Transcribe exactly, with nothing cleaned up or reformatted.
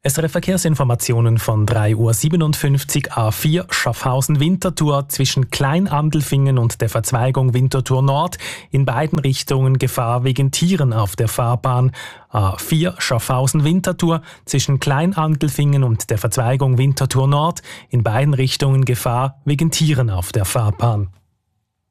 S R F Verkehrsinformationen von drei Uhr siebenundfünfzig A vier Schaffhausen-Winterthur zwischen Kleinandelfingen und der Verzweigung Winterthur Nord. In beiden Richtungen Gefahr wegen Tieren auf der Fahrbahn. A vier Schaffhausen-Winterthur zwischen Kleinandelfingen und der Verzweigung Winterthur Nord. In beiden Richtungen Gefahr wegen Tieren auf der Fahrbahn.